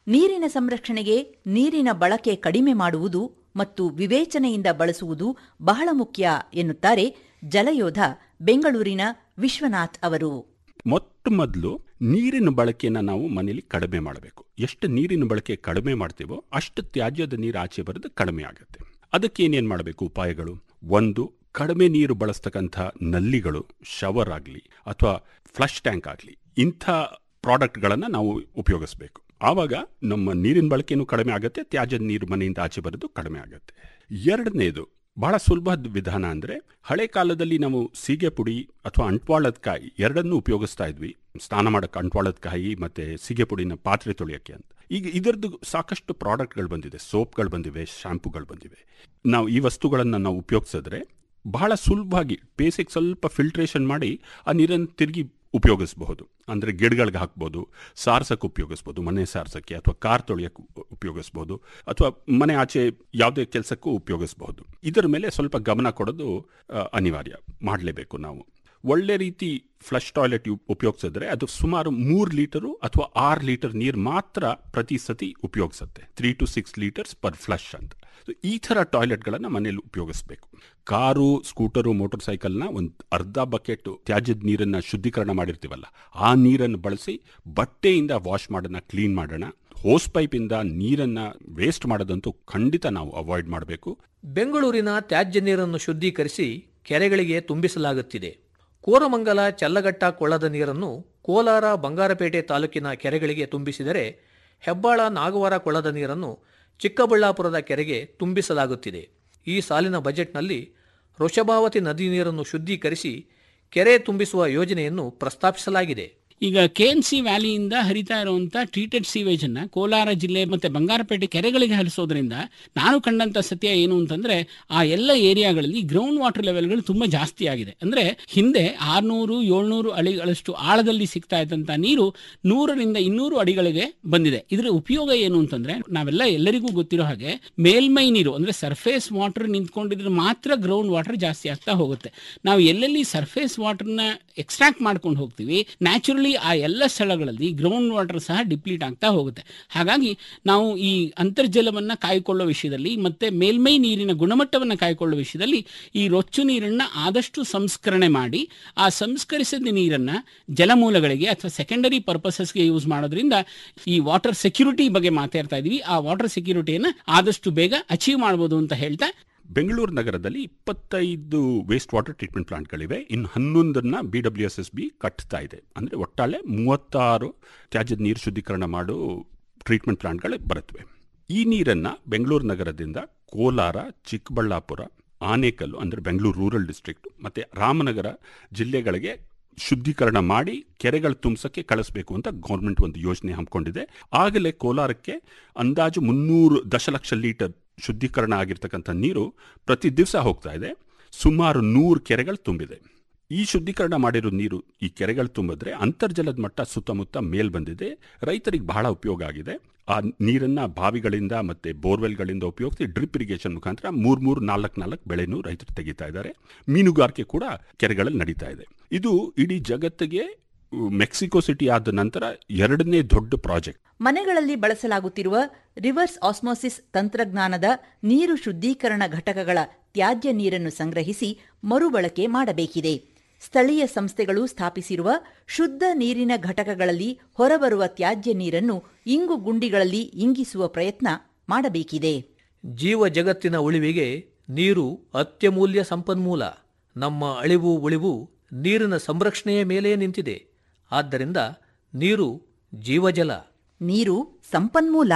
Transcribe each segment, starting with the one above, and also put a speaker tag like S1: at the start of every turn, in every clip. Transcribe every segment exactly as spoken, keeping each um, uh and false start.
S1: ನೀರಿನ ಸಂರಕ್ಷಣೆಗೆ ನೀರಿನ ಬಳಕೆ ಕಡಿಮೆ ಮಾಡುವುದು ಮತ್ತು ವಿವೇಚನೆಯಿಂದ ಬಳಸುವುದು ಬಹಳ ಮುಖ್ಯ ಎನ್ನುತ್ತಾರೆ ಜಲಯೋಧ ಬೆಂಗಳೂರಿನ ವಿಶ್ವನಾಥ್ ಅವರು.
S2: ಮೊಟ್ಟ ಮೊದಲು ನೀರಿನ ಬಳಕೆಯನ್ನು ನಾವು ಮನೆಯಲ್ಲಿ ಕಡಿಮೆ ಮಾಡಬೇಕು. ಎಷ್ಟು ನೀರಿನ ಬಳಕೆ ಕಡಿಮೆ ಮಾಡ್ತೀವೋ ಅಷ್ಟು ತ್ಯಾಜ್ಯದ ನೀರು ಆಚೆ ಬರೋದು ಕಡಿಮೆ ಆಗುತ್ತೆ. ಅದಕ್ಕೆ ಏನೇನು ಮಾಡಬೇಕು ಉಪಾಯಗಳು? ಒಂದು, ಕಡಿಮೆ ನೀರು ಬಳಸ್ತಕ್ಕಂಥ ನಲ್ಲಿಗಳು, ಶವರ್ ಆಗಲಿ ಅಥವಾ ಫ್ಲಶ್ ಟ್ಯಾಂಕ್ ಆಗಲಿ, ಇಂಥ ಪ್ರಾಡಕ್ಟ್ಗಳನ್ನು ನಾವು ಉಪಯೋಗಿಸಬೇಕು. ಆವಾಗ ನಮ್ಮ ನೀರಿನ ಬಳಕೆನೂ ಕಡಿಮೆ ಆಗುತ್ತೆ, ತ್ಯಾಜ್ಯದ ನೀರು ಮನೆಯಿಂದ ಆಚೆ ಬರೋದು ಕಡಿಮೆ ಆಗುತ್ತೆ. ಎರಡನೇದು ಬಹಳ ಸುಲಭದ ವಿಧಾನ ಅಂದರೆ, ಹಳೆ ಕಾಲದಲ್ಲಿ ನಾವು ಸೀಗೆ ಪುಡಿ ಅಥವಾ ಅಂಟ್ವಾಳದ ಕಾಯಿ ಎರಡನ್ನೂ ಉಪಯೋಗಿಸ್ತಾ ಇದ್ವಿ. ಸ್ನಾನ ಮಾಡೋಕ್ಕೆ ಅಂಟ್ವಾಳದ ಕಾಯಿ ಮತ್ತು ಸೀಗೆ ಪುಡಿನ ಪಾತ್ರೆ ತೊಳೆಯೋಕ್ಕೆ ಅಂತ. ಈಗ ಇದರದ್ದು ಸಾಕಷ್ಟು ಪ್ರಾಡಕ್ಟ್ಗಳು ಬಂದಿದೆ, ಸೋಪ್ಗಳು ಬಂದಿವೆ, ಶ್ಯಾಂಪುಗಳು ಬಂದಿವೆ. ನಾವು ಈ ವಸ್ತುಗಳನ್ನು ನಾವು ಉಪಯೋಗಿಸಿದ್ರೆ ಬಹಳ ಸುಲಭವಾಗಿ ಬೇಸಿಕ್ ಸ್ವಲ್ಪ ಫಿಲ್ಟ್ರೇಷನ್ ಮಾಡಿ ಆ ನೀರನ್ನು ತಿರುಗಿ ಉಪಯೋಗಿಸ್ಬಹುದು. ಅಂದರೆ ಗಿಡಗಳಿಗೆ ಹಾಕ್ಬೋದು, ಸಾರ್ಸಕ್ಕೆ ಉಪಯೋಗಿಸ್ಬೋದು, ಮನೆ ಸಾರ್ಸಕ್ಕೆ ಅಥವಾ ಕಾರ್ ತೊಳೆಯೋಕ್ಕೆ ಉಪಯೋಗಿಸ್ಬೋದು, ಅಥವಾ ಮನೆ ಆಚೆ ಯಾವುದೇ ಕೆಲಸಕ್ಕೂ ಉಪಯೋಗಿಸ್ಬಹುದು. ಇದರ ಮೇಲೆ ಸ್ವಲ್ಪ ಗಮನ ಕೊಡೋದು ಅನಿವಾರ್ಯ ಮಾಡಲೇಬೇಕು. ನಾವು ಒಳ್ಳೆ ರೀತಿ ಫ್ಲಶ್ ಟಾಯ್ಲೆಟ್ ಉಪಯೋಗಿಸಿದ್ರೆ ಅದು ಸುಮಾರು ಮೂರು ಲೀಟರು ಅಥವಾ ಆರು ಲೀಟರ್ ನೀರು ಮಾತ್ರ ಪ್ರತಿ ಸತಿ ಉಪಯೋಗಿಸುತ್ತೆ. Three to six litres per flush ಅಂತ. ಈ ಥರ ಟಾಯ್ಲೆಟ್ಗಳನ್ನು ಮನೇಲಿ ಉಪಯೋಗಿಸ್ಬೇಕು. ಕಾರು, ಸ್ಕೂಟರು, ಮೋಟರ್ ಸೈಕಲ್ನ ಒಂದು ಅರ್ಧ ಬಕೆಟ್ ತ್ಯಾಜ್ಯದ ನೀರನ್ನು ಶುದ್ಧೀಕರಣ ಮಾಡಿರ್ತೀವಲ್ಲ, ಆ ನೀರನ್ನು ಬಳಸಿ ಬಟ್ಟೆಯಿಂದ ವಾಶ್ ಮಾಡೋಣ, ಕ್ಲೀನ್ ಮಾಡೋಣ. ಹೋಸ್ ಪೈಪಿಂದ ನೀರನ್ನು ವೇಸ್ಟ್ ಮಾಡೋದಂತೂ ಖಂಡಿತ ನಾವು ಅವಾಯ್ಡ್ ಮಾಡಬೇಕು.
S3: ಬೆಂಗಳೂರಿನ ತ್ಯಾಜ್ಯ ನೀರನ್ನು ಶುದ್ಧೀಕರಿಸಿ ಕೆರೆಗಳಿಗೆ ತುಂಬಿಸಲಾಗುತ್ತಿದೆ. ಕೋರಮಂಗಲ ಚಲ್ಲಘಟ್ಟ ಕೊಳ್ಳದ ನೀರನ್ನು ಕೋಲಾರ, ಬಂಗಾರಪೇಟೆ ತಾಲೂಕಿನ ಕೆರೆಗಳಿಗೆ ತುಂಬಿಸಿದರೆ, ಹೆಬ್ಬಾಳ, ನಾಗವಾರ ಕೊಳ್ಳದ ನೀರನ್ನು ಚಿಕ್ಕಬಳ್ಳಾಪುರದ ಕೆರೆಗೆ ತುಂಬಿಸಲಾಗುತ್ತಿದೆ. ಈ ಸಾಲಿನ ಬಜೆಟ್ನಲ್ಲಿ ವೃಷಭಾವತಿ ನದಿ ನೀರನ್ನು ಶುದ್ಧೀಕರಿಸಿ ಕೆರೆ ತುಂಬಿಸುವ ಯೋಜನೆಯನ್ನು ಪ್ರಸ್ತಾಪಿಸಲಾಗಿದೆ.
S4: ಈಗ ಕೆಎನ್ಸಿ ವ್ಯಾಲಿಯಿಂದ ಹರಿತಾ ಇರುವಂಥ ಟ್ರೀಟೆಡ್ ಸೀವೇಜ್ ಅನ್ನ ಕೋಲಾರ ಜಿಲ್ಲೆ ಮತ್ತೆ ಬಂಗಾರಪೇಟೆ ಕೆರೆಗಳಿಗೆ ಹರಿಸೋದ್ರಿಂದ ನಾನು ಕಂಡಂತ ಸತ್ಯ ಏನು ಅಂತಂದ್ರೆ, ಆ ಎಲ್ಲ ಏರಿಯಾಗಳಲ್ಲಿ ಗ್ರೌಂಡ್ ವಾಟರ್ ಲೆವೆಲ್ಗಳು ತುಂಬಾ ಜಾಸ್ತಿ ಆಗಿದೆ. ಅಂದ್ರೆ ಹಿಂದೆ ಆರ್ನೂರು ಏಳ್ನೂರು ಅಡಿಗಳಷ್ಟು ಆಳದಲ್ಲಿ ಸಿಗ್ತಾ ಇದ್ದಂತ ನೀರು ನೂರರಿಂದ ಇನ್ನೂರು ಅಡಿಗಳಿಗೆ ಬಂದಿದೆ. ಇದರ ಉಪಯೋಗ ಏನು ಅಂತಂದ್ರೆ, ನಾವೆಲ್ಲ ಎಲ್ಲರಿಗೂ ಗೊತ್ತಿರೋ ಹಾಗೆ ಮೇಲ್ಮೈ ನೀರು ಅಂದ್ರೆ ಸರ್ಫೇಸ್ ವಾಟರ್ ನಿಂತ್ಕೊಂಡಿದ್ರೆ ಮಾತ್ರ ಗ್ರೌಂಡ್ ವಾಟರ್ ಜಾಸ್ತಿ ಆಗ್ತಾ ಹೋಗುತ್ತೆ. ನಾವು ಎಲ್ಲೆಲ್ಲಿ ಸರ್ಫೇಸ್ ವಾಟರ್ನ ಎಕ್ಸ್ಟ್ರಾಕ್ಟ್ ಮಾಡ್ಕೊಂಡು ಹೋಗ್ತೀವಿ, ನ್ಯಾಚುರಲಿ ಆ ಎಲ್ಲ ಸ್ಥಳಗಳಲ್ಲಿ ಗ್ರೌಂಡ್ ವಾಟರ್ ಸಹ ಡಿಪ್ಲೀಟ್ ಆಗ್ತಾ ಹೋಗುತ್ತೆ. ಹಾಗಾಗಿ ನಾವು ಈ ಅಂತರ್ಜಲವನ್ನು ಕಾಯ್ಕೊಳ್ಳೋ ವಿಷಯದಲ್ಲಿ ಮತ್ತೆ ಮೇಲ್ಮೈ ನೀರಿನ ಗುಣಮಟ್ಟವನ್ನು ಕಾಯ್ಕೊಳ್ಳೋ ವಿಷಯದಲ್ಲಿ ಈ ರೊಚ್ಚು ನೀರನ್ನು ಆದಷ್ಟು ಸಂಸ್ಕರಣೆ ಮಾಡಿ ಆ ಸಂಸ್ಕರಿಸಿದ ನೀರನ್ನು ಜಲಮೂಲಗಳಿಗೆ ಅಥವಾ ಸೆಕೆಂಡರಿ ಪರ್ಪಸಸ್ಗೆ ಯೂಸ್ ಮಾಡೋದ್ರಿಂದ ಈ ವಾಟರ್ ಸೆಕ್ಯೂರಿಟಿ ಬಗ್ಗೆ ಮಾತಾಡ್ತಾ ಇದೀವಿ. ಆ ವಾಟರ್ ಸೆಕ್ಯೂರಿಟಿಯನ್ನು ಆದಷ್ಟು ಬೇಗ ಅಚೀವ್ ಮಾಡ್ಬೋದು ಅಂತ ಹೇಳ್ತಾ,
S2: ಬೆಂಗಳೂರು ನಗರದಲ್ಲಿ ಇಪ್ಪತ್ತೈದು ವೇಸ್ಟ್ ವಾಟರ್ ಟ್ರೀಟ್ಮೆಂಟ್ ಪ್ಲಾಂಟ್ಗಳಿವೆ. ಇನ್ನು ಹನ್ನೊಂದನ್ನ B W S S B ಕಟ್ತಾ ಇದೆ. ಅಂದರೆ ಒಟ್ಟಾಳೆ ಮೂವತ್ತಾರು ತ್ಯಾಜ್ಯದ ನೀರು ಶುದ್ಧೀಕರಣ ಮಾಡೋ ಟ್ರೀಟ್ಮೆಂಟ್ ಪ್ಲಾಂಟ್ಗಳು ಬರುತ್ತವೆ. ಈ ನೀರನ್ನು ಬೆಂಗಳೂರು ನಗರದಿಂದ ಕೋಲಾರ, ಚಿಕ್ಕಬಳ್ಳಾಪುರ, ಆನೇಕಲ್ಲು ಅಂದರೆ ಬೆಂಗಳೂರು ರೂರಲ್ ಡಿಸ್ಟ್ರಿಕ್ಟ್ ಮತ್ತು ರಾಮನಗರ ಜಿಲ್ಲೆಗಳಿಗೆ ಶುದ್ಧೀಕರಣ ಮಾಡಿ ಕೆರೆಗಳು ತುಂಬಿಸೋಕ್ಕೆ ಕಳಿಸ್ಬೇಕು ಅಂತ ಗೌರ್ಮೆಂಟ್ ಒಂದು ಯೋಜನೆ ಹಮ್ಮಿಕೊಂಡಿದೆ. ಆಗಲೇ ಕೋಲಾರಕ್ಕೆ ಅಂದಾಜು ಮುನ್ನೂರು ದಶಲಕ್ಷ ಲೀಟರ್ ಶುದ್ಧೀಕರಣ ಆಗಿರ್ತಕ್ಕಂಥ ನೀರು ಪ್ರತಿ ದಿವಸ ಹೋಗ್ತಾ ಇದೆ. ಸುಮಾರು ನೂರು ಕೆರೆಗಳು ತುಂಬಿದೆ. ಈ ಶುದ್ಧೀಕರಣ ಮಾಡಿರೋ ನೀರು ಈ ಕೆರೆಗಳು ತುಂಬಿದ್ರೆ ಅಂತರ್ಜಲದ ಮಟ್ಟ ಸುತ್ತಮುತ್ತ ಮೇಲ್ ಬಂದಿದೆ. ರೈತರಿಗೆ ಬಹಳ ಉಪಯೋಗ ಆಗಿದೆ. ಆ ನೀರನ್ನು ಬಾವಿಗಳಿಂದ ಮತ್ತು ಬೋರ್ವೆಲ್ಗಳಿಂದ ಉಪಯೋಗಿಸಿ ಡ್ರಿಪ್ ಇರಿಗೇಷನ್ ಮುಖಾಂತರ ಮೂರು ಮೂರು ನಾಲ್ಕು ನಾಲ್ಕು ಬೆಳೆನೂ ರೈತರು ತೆಗಿತಾ ಇದ್ದಾರೆ. ಮೀನುಗಾರಿಕೆ ಕೂಡ ಕೆರೆಗಳಲ್ಲಿ ನಡೀತಾ ಇದೆ. ಇದು ಇಡೀ ಜಗತ್ತಿಗೆ ಮೆಕ್ಸಿಕೋ ಸಿಟಿ ಆದ ನಂತರ ಎರಡನೇ ದೊಡ್ಡ ಪ್ರಾಜೆಕ್ಟ್.
S1: ಮನೆಗಳಲ್ಲಿ ಬಳಸಲಾಗುತ್ತಿರುವ ರಿವರ್ಸ್ ಆಸ್ಮೋಸಿಸ್ ತಂತ್ರಜ್ಞಾನದ ನೀರು ಶುದ್ಧೀಕರಣ ಘಟಕಗಳ ತ್ಯಾಜ್ಯ ನೀರನ್ನು ಸಂಗ್ರಹಿಸಿ ಮರುಬಳಕೆ ಮಾಡಬೇಕಿದೆ. ಸ್ಥಳೀಯ ಸಂಸ್ಥೆಗಳು ಸ್ಥಾಪಿಸಿರುವ ಶುದ್ಧ ನೀರಿನ ಘಟಕಗಳಲ್ಲಿ ಹೊರಬರುವ ತ್ಯಾಜ್ಯ ನೀರನ್ನು ಇಂಗು ಗುಂಡಿಗಳಲ್ಲಿ ಇಂಗಿಸುವ ಪ್ರಯತ್ನ ಮಾಡಬೇಕಿದೆ.
S3: ಜೀವ ಜಗತ್ತಿನ ಉಳಿವಿಗೆ ನೀರು ಅತ್ಯಮೂಲ್ಯ ಸಂಪನ್ಮೂಲ. ನಮ್ಮ ಅಳಿವು ಉಳಿವು ನೀರಿನ ಸಂರಕ್ಷಣೆಯ ಮೇಲೆ ನಿಂತಿದೆ. ಆದ್ದರಿಂದ ನೀರು ಜೀವಜಲ,
S1: ನೀರು ಸಂಪನ್ಮೂಲ.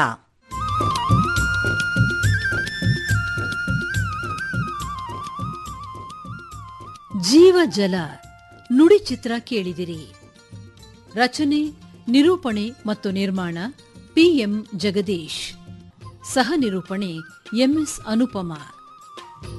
S5: ಜೀವಜಲ ನುಡಿ ಚಿತ್ರ ಕೇಳಿದಿರಿ. ರಚನೆ, ನಿರೂಪಣೆ ಮತ್ತು ನಿರ್ಮಾಣ ಪಿಎಂ ಜಗದೀಶ್. ಸಹ ನಿರೂಪಣೆ ಎಂಎಸ್ ಅನುಪಮಾ.